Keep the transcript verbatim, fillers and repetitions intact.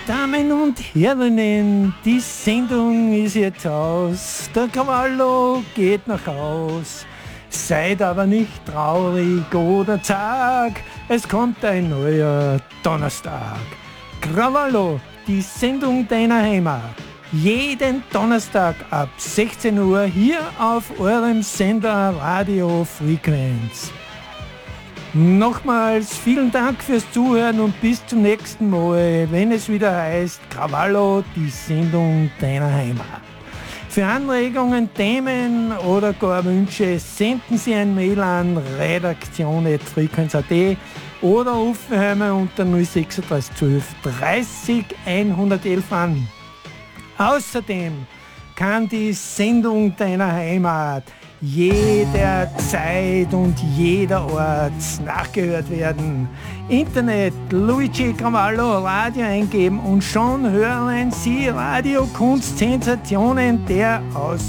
Damen und Herren, die Sendung ist jetzt aus. Der Cavallo geht nach Haus. Seid aber nicht traurig oder zag, es kommt ein neuer Donnerstag. Cavallo, die Sendung deiner Heimat. Jeden Donnerstag ab sechzehn Uhr hier auf eurem Sender Radio Frequenz. Nochmals vielen Dank fürs Zuhören und bis zum nächsten Mal, wenn es wieder heißt Cavallo, die Sendung deiner Heimat. Für Anregungen, Themen oder gar Wünsche senden Sie ein Mail an redaktion at frequenz punkt at oder rufen wir unter null drei sechs eins zwei dreißig hundertelf an. Außerdem kann die Sendung deiner Heimat jederzeit und jederorts nachgehört werden. Internet Luigi Cavallo Radio eingeben und schon hören Sie Radiokunst Sensationen der Ausgabe.